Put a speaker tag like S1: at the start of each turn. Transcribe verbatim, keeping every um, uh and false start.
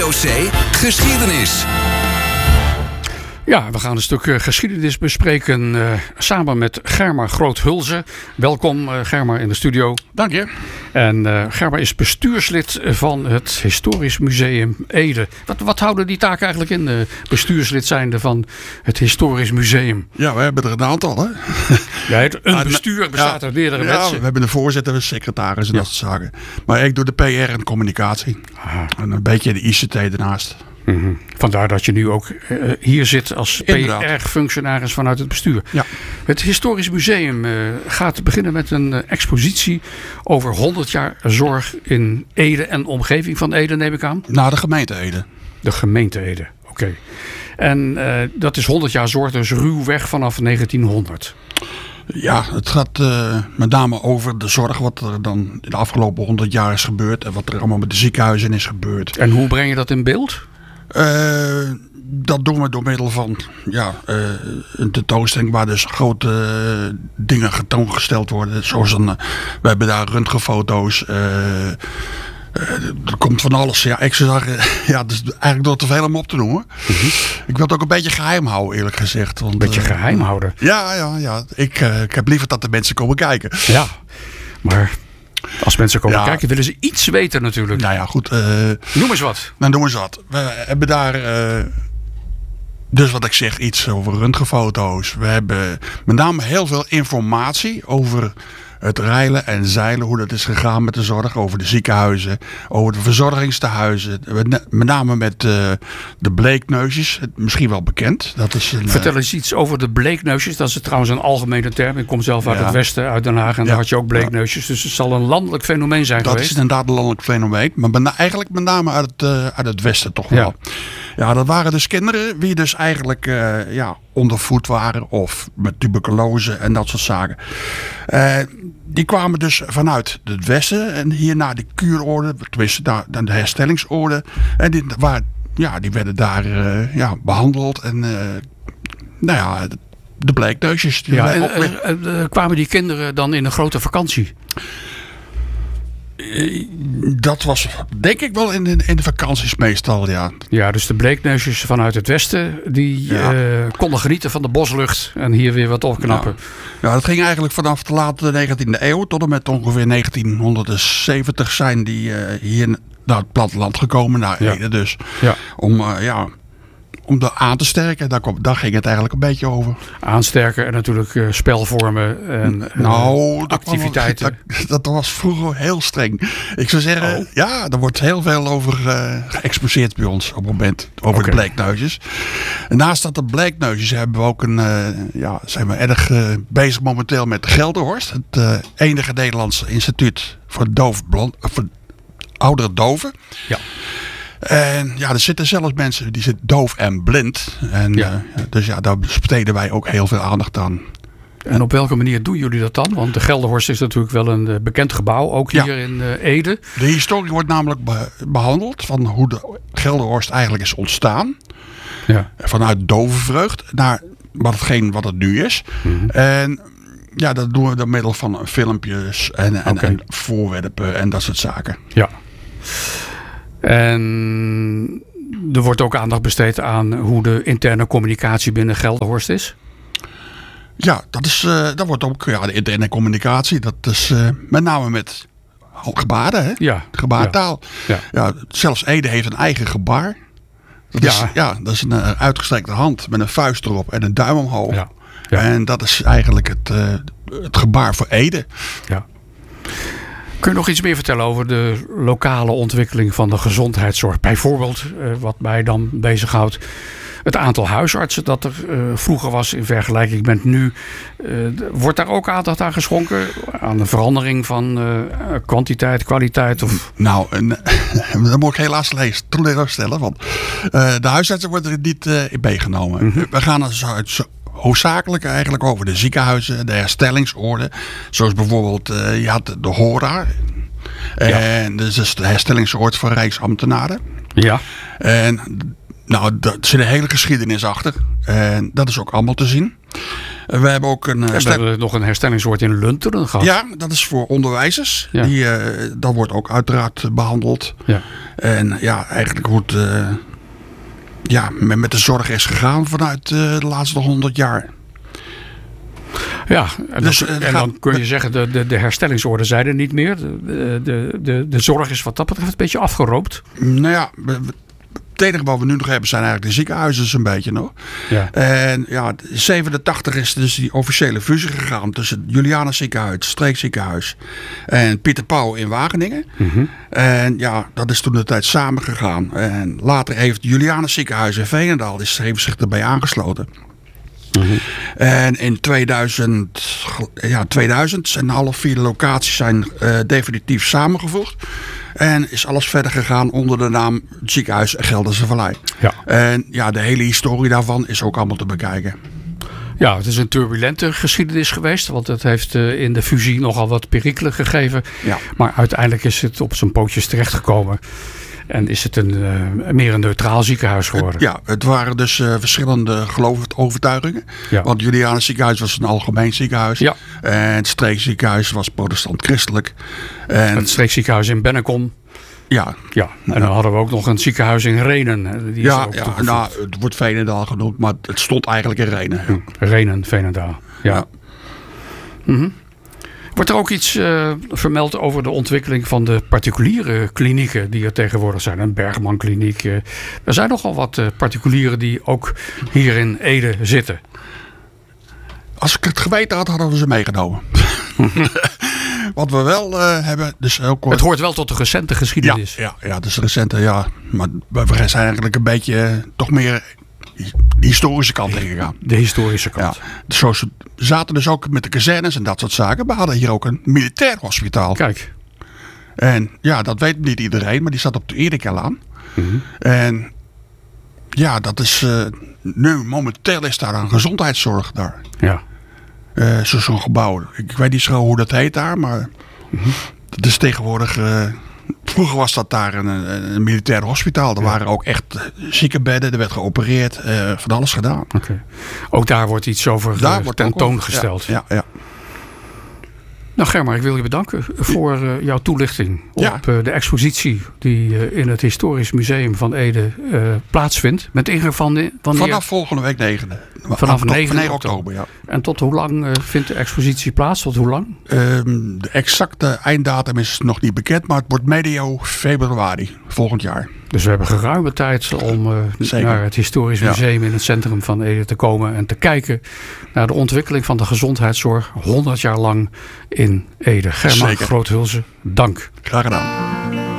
S1: C Geschiedenis.
S2: Ja, we gaan een stuk uh, geschiedenis bespreken uh, samen met Germa Groot-Hulze. Welkom uh, Germa in de studio.
S3: Dank je.
S2: En uh, Germa is bestuurslid van het Historisch Museum Ede. Wat, wat houden die taken eigenlijk in, uh, bestuurslid zijnde van het Historisch Museum?
S3: Ja, we hebben er een aantal, hè?
S2: Ja, het, een bestuur bestaat
S3: ja,
S2: uit meerdere
S3: ja,
S2: mensen.
S3: We hebben de voorzitter, de secretaris en
S2: ja.
S3: dat soort zaken. Maar ik doe de P R en communicatie. Aha. En een beetje de I C T ernaast.
S2: Mm-hmm. Vandaar dat je nu ook uh, hier zit als P R-functionaris vanuit het bestuur.
S3: Ja.
S2: Het Historisch Museum uh, gaat beginnen met een uh, expositie over honderd jaar zorg in Ede en omgeving van Ede, neem ik aan.
S3: Nou, de gemeente Ede.
S2: De gemeente Ede, oké. Okay. En uh, dat is honderd jaar zorg, dus ruwweg vanaf negentienhonderd.
S3: Ja, het gaat uh, met name over de zorg wat er dan in de afgelopen honderd jaar is gebeurd. En wat er allemaal met de ziekenhuizen is gebeurd.
S2: En hoe breng je dat in beeld?
S3: Uh, dat doen we door middel van ja, uh, een tentoonstelling waar dus grote uh, dingen getoongesteld worden. Zoals een, uh, we hebben daar röntgenfoto's. Uh, uh, er komt van alles. Ja, ik zou zeggen, ja, het is eigenlijk door te veel om op te noemen. Mm-hmm. Ik wil het ook een beetje geheim houden, eerlijk gezegd. Want,
S2: een beetje
S3: uh,
S2: geheim houden?
S3: Ja, ja, ja. Ik, uh, ik heb liever dat de mensen komen kijken.
S2: Ja, maar als mensen komen
S3: ja.
S2: kijken, willen ze iets weten natuurlijk.
S3: Nou ja, goed. Uh,
S2: noem eens wat.
S3: Nou, noem eens wat. We hebben daar, uh, dus wat ik zeg, iets over röntgenfoto's. We hebben met name heel veel informatie over het reilen en zeilen. Hoe dat is gegaan met de zorg. Over de ziekenhuizen. Over de verzorgingstehuizen. Met name met uh, de bleekneusjes. Misschien wel bekend. Dat is een,
S2: Vertel eens iets over de bleekneusjes. Dat is trouwens een algemene term. Ik kom zelf uit ja. het westen, uit Den Haag. En ja. daar had je ook bleekneusjes. Dus het zal een landelijk fenomeen zijn
S3: dat
S2: geweest.
S3: Dat is inderdaad een landelijk fenomeen. Maar ben, eigenlijk met name uit het, uh, uit het westen toch wel. Ja. ja, dat waren dus kinderen. Die dus eigenlijk uh, ja, ondervoed waren. Of met tuberculose en dat soort zaken. Uh, Die kwamen dus vanuit het westen en hier naar de kuurorde, tenminste naar de herstellingsorde. En die, waar, ja, die werden daar uh, ja, behandeld. En uh, nou ja, de bleekneusjes.
S2: Ja, en, weer... en, uh, kwamen die kinderen dan in een grote vakantie?
S3: Dat was denk ik wel in de, in de vakanties meestal, ja.
S2: Ja, dus de bleekneusjes vanuit het westen, die ja. uh, konden genieten van de boslucht en hier weer wat opknappen.
S3: Ja. ja, dat ging eigenlijk vanaf de late negentiende eeuw tot en met ongeveer negentienhonderdzeventig zijn die uh, hier naar het platteland gekomen, naar Ede ja. dus. Ja. Om, uh, ja... Om dat aan te sterken, daar, kom, daar ging het eigenlijk een beetje over.
S2: Aansterken en natuurlijk uh, spelvormen en
S3: nou,
S2: uh, activiteiten.
S3: Dat, dat, dat was vroeger heel streng. Ik zou zeggen, oh. ja, er wordt heel veel over uh, geëxposeerd bij ons op het moment. Over okay. de bleekneusjes. En naast dat de bleekneusjes hebben we ook een, uh, ja, zijn we erg uh, bezig momenteel met Gelderhorst. Het uh, enige Nederlandse instituut voor, doof, blond, voor oudere doven. Ja. En ja, er zitten zelfs mensen die zitten doof en blind. En, ja. uh, dus ja, daar besteden wij ook heel veel aandacht aan.
S2: En op welke manier doen jullie dat dan? Want de Gelderhorst is natuurlijk wel een uh, bekend gebouw, ook hier ja. in uh, Ede.
S3: De historie wordt namelijk be- behandeld van hoe de Gelderhorst eigenlijk is ontstaan. Ja. Vanuit dovenvreugd naar watgeen wat het nu is. Mm-hmm. En ja, dat doen we door middel van filmpjes en, en, okay. en voorwerpen en dat soort zaken.
S2: Ja. En er wordt ook aandacht besteed aan hoe de interne communicatie binnen Gelderhorst is?
S3: Ja, dat, is, uh, dat wordt ook ja, de interne communicatie. Dat is uh, met name met gebaren, hè?
S2: Ja.
S3: Gebaartaal. Ja. Ja. Ja, zelfs Ede heeft een eigen gebaar. Dat, ja. Is, ja, dat is een uh, uitgestrekte hand met een vuist erop en een duim omhoog. Ja. Ja. En dat is eigenlijk het, uh, het gebaar voor Ede.
S2: Ja. Kun je nog iets meer vertellen over de lokale ontwikkeling van de gezondheidszorg? Bijvoorbeeld, uh, wat mij dan bezighoudt, het aantal huisartsen dat er uh, vroeger was in vergelijking met nu. Uh, wordt daar ook aandacht aan geschonken? Aan de verandering van uh, kwantiteit, kwaliteit? Of...
S3: Nou, uh, dat moet ik helaas lezen, teleurstellen. Want uh, de huisartsen worden er niet uh, in meegenomen. Mm-hmm. We gaan dus uit... hoofdzakelijk eigenlijk over de ziekenhuizen, de herstellingsorde. Zoals bijvoorbeeld, uh, je had de HORA. Ja. En dat is de herstellingsoord voor Rijksambtenaren.
S2: Ja.
S3: En nou, daar zit een hele geschiedenis achter. En dat is ook allemaal te zien. We hebben ook een...
S2: En we hebben nog een herstellingsoord in Lunteren gehad.
S3: Ja, dat is voor onderwijzers.
S2: Ja.
S3: Die, uh, dat wordt ook uiteraard behandeld.
S2: Ja.
S3: En ja, eigenlijk wordt... Uh, ja, met, met de zorg is gegaan vanuit uh, de laatste honderd jaar.
S2: Ja, en,
S3: dus,
S2: dan,
S3: uh,
S2: en dan kun je zeggen, de, de, de herstellingsorde zijn er niet meer. De, de, de, de zorg is wat dat betreft een beetje afgeroopt.
S3: Nou ja, we, we, het enige wat we nu nog hebben zijn eigenlijk de ziekenhuizen een beetje nog.
S2: Ja.
S3: En ja, zevenentachtig is dus die officiële fusie gegaan tussen het Julianus ziekenhuis, het streekziekenhuis en Pieter Pauw in Wageningen.
S2: Mm-hmm.
S3: En ja, dat is toen de tijd samengegaan. En later heeft het Julianus ziekenhuis in Veenendaal is, heeft zich erbij aangesloten.
S2: Mm-hmm.
S3: En in tweeduizend, ja, tweeduizend zijn alle vier locaties zijn uh, definitief samengevoegd. En is alles verder gegaan onder de naam Ziekenhuis Gelderse Vallei.
S2: Ja.
S3: En ja, de hele historie daarvan is ook allemaal te bekijken.
S2: Ja, het is een turbulente geschiedenis geweest. Want het heeft uh, in de fusie nogal wat perikelen gegeven.
S3: Ja.
S2: Maar uiteindelijk is het op zijn pootjes terechtgekomen. En is het een, uh, meer een neutraal ziekenhuis geworden.
S3: Het, ja, het waren dus uh, verschillende geloofovertuigingen. Ja. Want het Julianus ziekenhuis was een algemeen ziekenhuis. Ja. En het streekziekenhuis was protestant-christelijk. En
S2: het streekziekenhuis in Bennekom.
S3: Ja.
S2: ja. En dan ja. hadden we ook nog een ziekenhuis in Renen. Die
S3: ja, ja nou, het wordt Veenendaal genoemd, maar het stond eigenlijk in Renen. Ja.
S2: Renen, Veenendaal. Ja. ja. Mm-hmm. Wordt er ook iets uh, vermeld over de ontwikkeling van de particuliere klinieken die er tegenwoordig zijn? Een Bergman kliniek. Uh, er zijn nogal wat uh, particulieren die ook hier in Ede zitten.
S3: Als ik het geweten had, hadden we ze meegenomen. Wat we wel uh, hebben... Dus ook,
S2: het hoort wel tot de recente geschiedenis.
S3: Ja, ja, ja dus de recente, ja. Maar we zijn eigenlijk een beetje uh, toch meer de historische kant ingegaan.
S2: De historische kant.
S3: Ja. Dus zo zaten dus ook met de kazernes en dat soort zaken. We hadden hier ook een militair hospitaal.
S2: Kijk.
S3: En ja, dat weet niet iedereen, maar die zat op de Erikalaan.
S2: Mm-hmm.
S3: En ja, dat is... Uh, nu, momenteel is daar een gezondheidszorg daar.
S2: Ja.
S3: Uh, zo, zo'n gebouw. Ik weet niet zo hoe dat heet daar, maar mm-hmm. dat is tegenwoordig... Uh, vroeger was dat daar een, een militair hospitaal. Er ja. waren ook echt ziekenbedden, er werd geopereerd, uh, van alles gedaan.
S2: Okay. Ook daar wordt iets over daar uh, wordt tentoongesteld.
S3: Ja, ja, ja.
S2: Nou Germa, ik wil je bedanken voor uh, jouw toelichting op
S3: ja.
S2: uh, de expositie die uh, in het Historisch Museum van Ede uh, plaatsvindt. Met ingang van de, wanneer...
S3: Vanaf volgende week negende.
S2: Vanaf negen
S3: oktober, ja.
S2: En tot hoe lang uh, vindt de expositie plaats? Tot hoe lang?
S3: Um, de exacte einddatum is nog niet bekend, maar het wordt medio februari volgend jaar.
S2: Dus we hebben geruime tijd om uh, naar het Historisch Museum ja. in het centrum van Ede te komen en te kijken naar de ontwikkeling van de gezondheidszorg honderd jaar lang in Ede. Germa Groothulsen, dank.
S3: Graag gedaan.